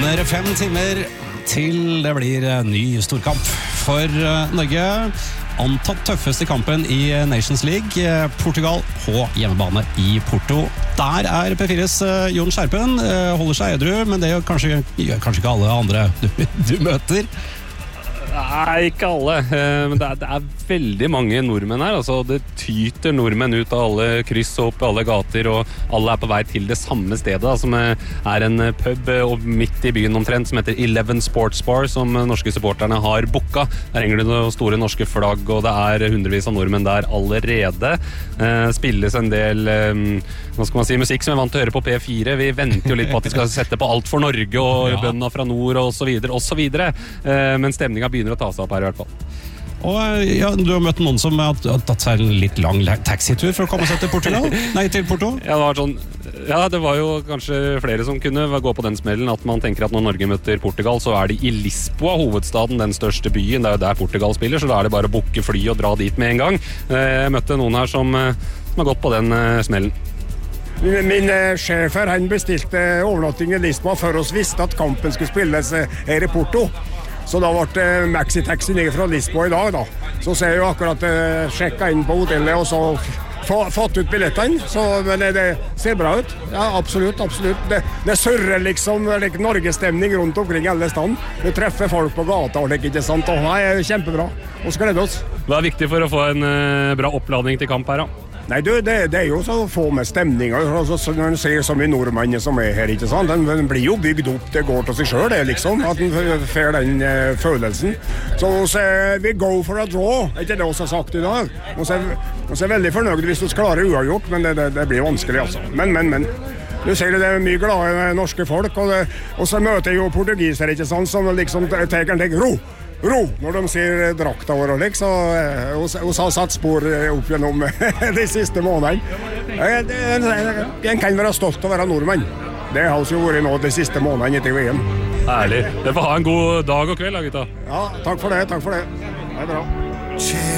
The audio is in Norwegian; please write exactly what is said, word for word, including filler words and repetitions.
Under fem timer til det blir ny storkamp for Norge. Antatt tøffeste kampen i Nations League. Portugal på hjemmebane i Porto. Der er P fires Jon Skjerpen. Holder seg edru, men det gjør kanskje, gjør kanskje ikke alle andre du, du møter. Nei, ikke alle, men det er, det er veldig mange nordmenn her, altså det tyter nordmenn ut av alle kryss og opp i alle gater, og alle er på vei til det samme stedet, da, som er en pub og midt i byen omtrent, som heter Eleven Sports Bar, som norske supporterne har booka. Der henger det noen store norske flagg, og det er hundrevis av nordmenn der allerede. Eh, spilles en del, eh, hva skal man si, musikk som er vant til å høre på P fire. Vi venter jo litt på at de skal sette på Alt for Norge og ja. Bønna fra nord og så videre, og så videre. Eh, men stemningen begynner å ta seg opp her i hvert fall. Og ja, du har møtt noen som har tatt seg en litt lang taxitur for å komme seg til Portugal? Nei, til Porto? Ja, det var sånn, ja, det var jo kanskje flere som kunne gå på den smellen, at man tenker at når Norge møter Portugal, så er de i Lisboa, hovedstaden, den største byen. Det er jo der Portugal spiller, så da er det bare å booke fly og dra dit med en gang. Jeg møtte noen her som, som har gått på den smellen. Min, min sjef her, han bestilte overnatting i Lisboa før oss visste at kampen skulle spilles her i Porto. Så da ble det maxi-taxi ned fra Lisboa i dag da. Så ser jeg jo akkurat uh, sjekket inn på hotellet og så f- fått ut billettene. Så, men det, det ser bra ut. Ja, absolutt, absolutt. Det, det surrer liksom like, Norgestemning rundt omkring alle stand. Du treffer folk på gata og like, ikke sant? Og det er kjempebra. Og så gleder oss. Hva er viktig for å få en uh, bra oppladning til kamp her da? Nei, du, det, det er jo så å få med stemninger, altså, så når man ser så mye nordmenn som er her, ikke sant? Den, den blir jo bygd opp, det går til seg selv, det liksom, at den får den eh, følelsen. Så så, vi go for a draw, er ikke det også sagt i dag? Og så er veldig fornøyd hvis du klarer uavgjort, men det, det, det blir vanskelig, altså. Men, men, men. Du ser det, det er mye glade norske folk, og, det, og så møter jeg jo portugiser, ikke sant, som liksom tar en ting, ro! Ro, når de ser drakta vår og lik, så vi har satt spor opp gjennom de siste månedene. En kan være stolt å være nordmann. Det har vi jo vært nå de siste månedene etter V M. Ærlig. Dere får ha en god dag og kveld da, gutta. Ja, takk for det, takk for det. Det er bra.